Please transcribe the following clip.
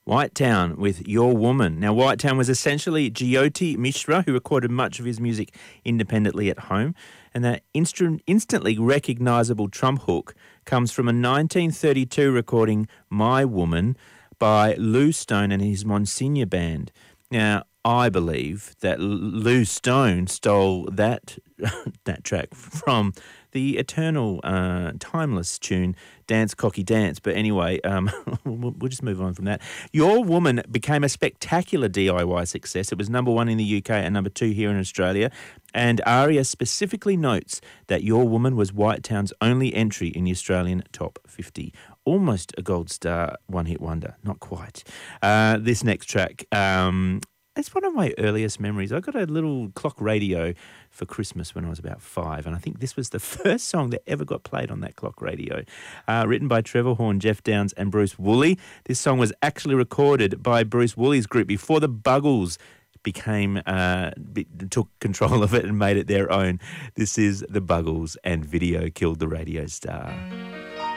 White Town with Your Woman. Now, White Town was essentially Jyoti Mishra, who recorded much of his music independently at home. And that instantly recognisable trump hook comes from a 1932 recording, My Woman, by Lou Stone and his Monsignor Band. Now, I believe that Lou Stone stole that that track from the eternal, timeless tune Dance Cocky Dance. But anyway, we'll just move on from that. Your Woman became a spectacular DIY success. It was number one in the UK and number two here in Australia. And ARIA specifically notes that Your Woman was White Town's only entry in the Australian top 50. Almost a gold star one-hit wonder. Not quite. This next track... it's one of my earliest memories. I got a little clock radio for Christmas when I was about 5, and I think this was the first song that ever got played on that clock radio. Written by Trevor Horn, Jeff Downes and Bruce Woolley. This song was actually recorded by Bruce Woolley's group before the Buggles took control of it and made it their own. This is the Buggles and Video Killed the Radio Star.